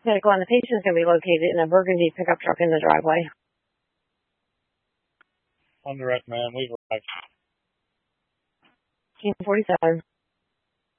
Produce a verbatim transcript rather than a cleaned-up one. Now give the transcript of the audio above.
Medical and the patient is going to be located in a burgundy pickup truck in the driveway. On direct, man. We've arrived. Team forty-seven.